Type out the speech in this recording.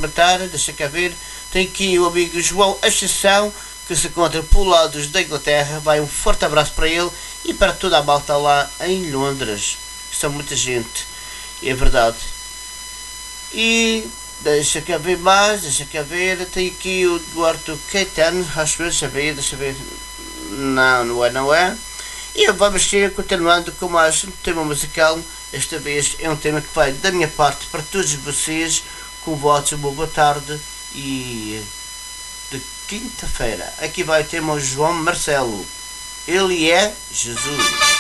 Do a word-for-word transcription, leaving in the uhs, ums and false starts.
cumprimentar, deixa cá ver. Tem aqui o amigo João Ascensão, que se encontra por lados da Inglaterra. Vai um forte abraço para ele e para toda a malta lá em Londres. São muita gente, é verdade. E deixa cá ver mais, deixa cá ver. Tem aqui o Eduardo Caetano, acho que deixa ver, deixa ver. Não, não é, não é. E vamos continuando com mais um tema musical. Esta vez é um tema que vai da minha parte para todos vocês, com votos uma boa tarde e de quinta-feira. Aqui vai o tema João Marcelo. Ele é Jesus.